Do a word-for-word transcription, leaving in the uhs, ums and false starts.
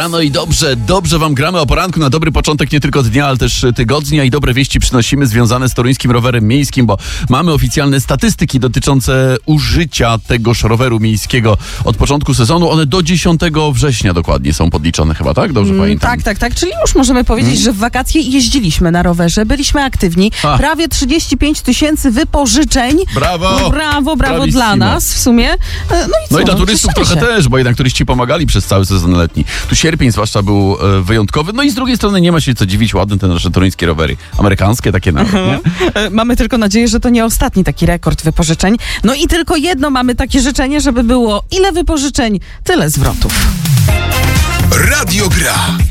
rano i dobrze, dobrze wam gramy o poranku na dobry początek nie tylko dnia, ale też tygodnia i dobre wieści przynosimy związane z toruńskim rowerem miejskim, bo mamy oficjalne statystyki dotyczące użycia tegoż roweru miejskiego od początku sezonu. One do dziesiątego września dokładnie są podliczone chyba, tak? Dobrze Mm, pamiętam? tak, tak, tak. Czyli już możemy powiedzieć, Mm. że w wakacje jeździliśmy na rowerze, byliśmy aktywni. A. Prawie trzydzieści pięć tysięcy wypożyczeń. Brawo! No, brawo, brawo Bravissimo. dla nas w sumie. E, No i co? No i dla turystów Cieszymy trochę się. też, bo jednak turyści pomagali przez cały sezon letni. Tu sierpień zwłaszcza był e, wyjątkowy. No i z drugiej strony nie ma się co dziwić, ładne te nasze toruńskie rowery. Amerykańskie takie nawet, nie? E, Mamy tylko nadzieję, że to nie ostatni taki rekord wypożyczeń. No i tylko jedno mamy takie życzenie, żeby było ile wypożyczeń, tyle zwrotów. Radio Gra.